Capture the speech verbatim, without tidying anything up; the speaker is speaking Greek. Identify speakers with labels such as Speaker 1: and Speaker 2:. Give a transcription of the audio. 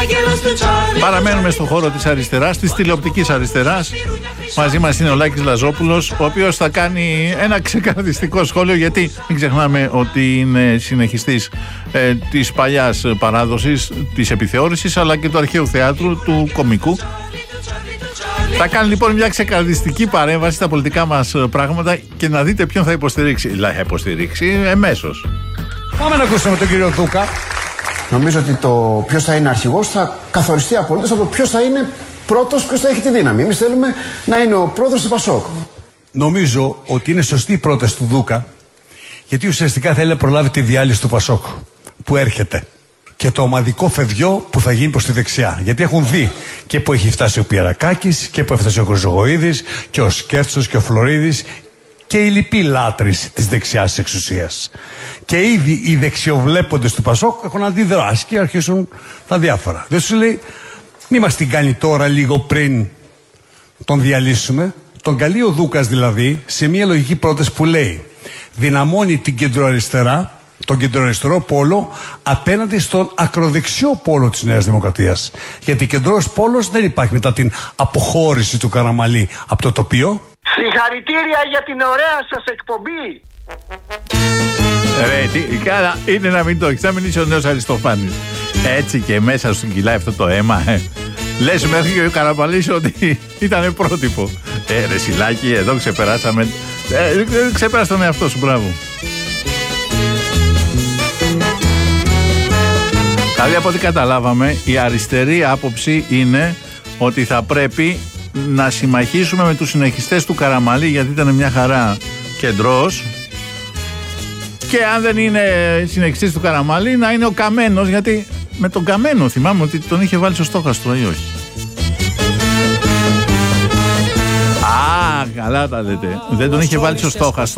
Speaker 1: Παραμένουμε στον χώρο της αριστεράς, της τηλεοπτικής αριστεράς. Μαζί μας είναι ο Λάκης Λαζόπουλος, ο οποίος θα κάνει ένα ξεκαρδιστικό σχόλιο, γιατί μην ξεχνάμε ότι είναι συνεχιστής ε, της παλιάς παράδοσης της επιθεώρησης, αλλά και του αρχαίου θεάτρου, του κωμικού. Θα κάνει λοιπόν μια ξεκαρδιστική παρέμβαση στα πολιτικά μας πράγματα και να δείτε ποιον θα υποστηρίξει. Θα υποστηρίξει εμέσως.
Speaker 2: Πάμε να ακούσουμε τον κύριο Δούκα.
Speaker 3: Νομίζω ότι το ποιος θα είναι αρχηγός θα καθοριστεί απολύτως από το ποιος θα είναι πρώτος, ποιος θα έχει τη δύναμη. Εμείς θέλουμε να είναι ο πρόεδρος του Πασόκ.
Speaker 2: Νομίζω ότι είναι σωστή η πρόταση του Δούκα, γιατί ουσιαστικά θέλει να προλάβει τη διάλυση του Πασόκ που έρχεται και το ομαδικό φεδιό που θα γίνει προς τη δεξιά. Γιατί έχουν δει και που έχει φτάσει ο Πιερακάκης και που έφτασε ο Χρυσογοΐδης και ο Σκέφτσος και ο Φλωρίδης και οι λοιποί λάτρεις της δεξιάς της εξουσίας. Και ήδη οι δεξιοβλέποντες του Πασόκ έχουν αντιδράσει και αρχίσουν τα διάφορα. Δεν σου λέει, μη μας την κάνει τώρα λίγο πριν τον διαλύσουμε. Τον καλεί ο Δούκας δηλαδή σε μια λογική πρόταση που λέει δυναμώνει την κεντροαριστερά, τον κεντροαριστερό πόλο απέναντι στον ακροδεξιό πόλο της Νέας Δημοκρατίας. Γιατί κεντρός πόλος δεν υπάρχει μετά την αποχώρηση του Καραμαλή από το τοπίο.
Speaker 4: Συγχαρητήρια για την ωραία σας εκπομπή.
Speaker 1: Ρε, τι, καλά, είναι να μην το έχεις, να μην είσαι ο νέος Αριστοφάνης. Έτσι και μέσα σου κυλάει αυτό το αίμα, ε. Λες μέχρι και ο Καραμαλής ότι ήταν πρότυπο. Ε, ρε Σιλάκη, εδώ ξεπεράσαμε. Ε, ξεπέρασε τον εαυτό σου, μπράβο. Δηλαδή, από ό,τι καταλάβαμε, η αριστερή άποψη είναι ότι θα πρέπει να συμμαχίσουμε με τους συνεχιστές του Καραμαλή, γιατί ήταν μια χαρά κεντρός, και αν δεν είναι συνεχιστής του Καραμαλή να είναι ο Καμένος, γιατί με τον Καμένο θυμάμαι ότι τον είχε βάλει στο στόχαστρο ή όχι. Α, καλά τα λέτε. Δεν τον είχε βάλει στο στόχαστρο.